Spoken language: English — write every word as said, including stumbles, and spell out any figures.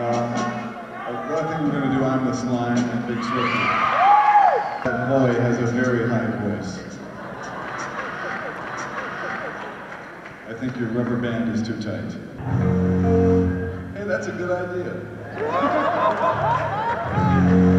I think we're going to do I'm the Slime and Big Swifty. That boy has a very high voice. I think your rubber band is too tight. Hey, that's a good idea.